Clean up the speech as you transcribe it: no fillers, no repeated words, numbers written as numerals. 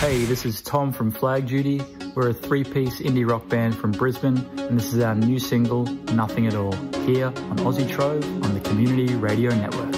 Hey, this is Tom from Flag Duty. We're a three-piece indie rock band from Brisbane, and this is our new single, Nothing At All, here on Aussie Trove on the Community Radio Network.